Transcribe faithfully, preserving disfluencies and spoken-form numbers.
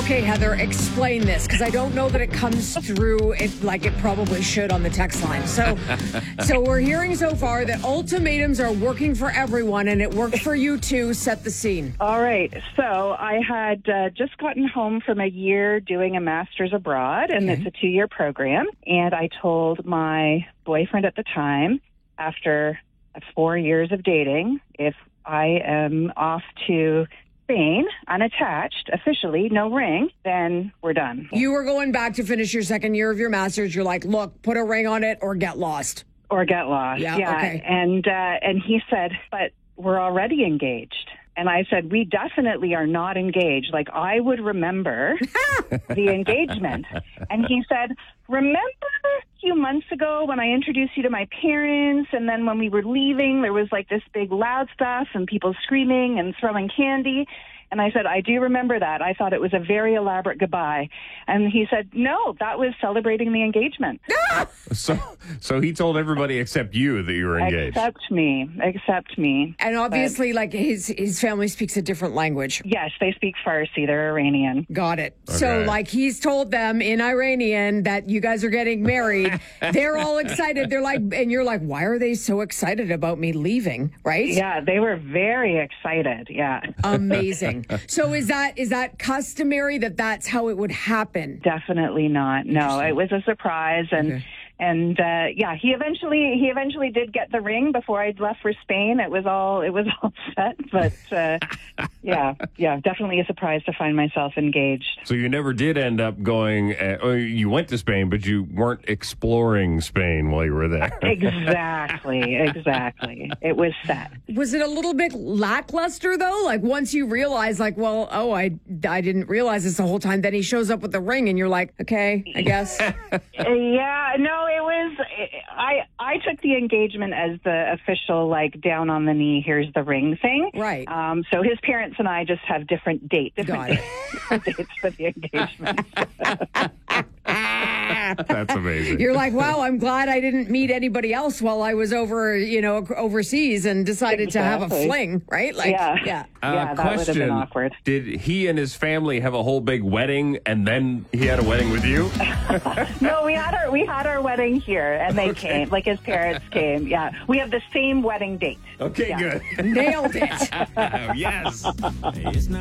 Okay, Heather, explain this, because I don't know that it comes through it, like it probably should on the text line. So, so we're hearing so far that ultimatums are working for everyone, and it worked for you too. Set the scene. All right. So I had uh, just gotten home from a year doing a master's abroad, and Okay. it's a two-year program. And I told my boyfriend at the time, after four years of dating, if I am off to Spain, unattached, officially, no ring, then we're done. You were going back to finish your second year of your master's. You're like, look, put a ring on it or get lost. Or get lost. Yeah, Yeah. okay. And, uh, and he said, but we're already engaged. And I said, we definitely are not engaged. Like, I would remember the engagement. And he said, remember a few months ago when I introduced you to my parents, and then when we were leaving, there was like this big loud stuff and people screaming and throwing candy? And I said, I do remember that. I thought it was a very elaborate goodbye. And he said, no, that was celebrating the engagement. So, so he told everybody except you that you were engaged. Except me. Except me. And obviously, like, his his family speaks a different language. Yes, they speak Farsi. They're Iranian. Got it. So, Okay. like, he's told them in Iranian that you guys are getting married. They're all excited. They're like, and you're like, why are they so excited about me leaving? Right? Yeah, they were very excited. Yeah, Amazing. So, is that is that customary that that's how it would happen? definitely not. No, it was a surprise, and Okay. and uh, yeah, he eventually he eventually did get the ring before I'd left for Spain. It was all it was all set, but uh, yeah, yeah, definitely a surprise to find myself engaged. So you never did end up going, uh, or you went to Spain, but you weren't exploring Spain while you were there. Exactly, exactly. It was set. Was it a little bit lackluster though? Like once you realize, like, well, oh, I I didn't realize this the whole time. Then he shows up with the ring, and you're like, okay, I guess. Uh, yeah, no, it was. I I took the engagement as the official, like, down on the knee, here's the ring thing. Right. Um, so his parents and I just have different date, different Got it. dates for the engagement. That's amazing. You're like, wow, I'm glad I didn't meet anybody else while I was over, you know, overseas and decided to have a Exactly. fling, right? Like, Yeah. yeah. Uh, yeah, that would have question, been awkward. Did he and his family have a whole big wedding, and then he had a wedding with you? No, we had our we had our wedding here, and they Okay. came. Like, his parents came. Yeah, we have the same wedding date. Okay, Yeah. good. Nailed it. yes.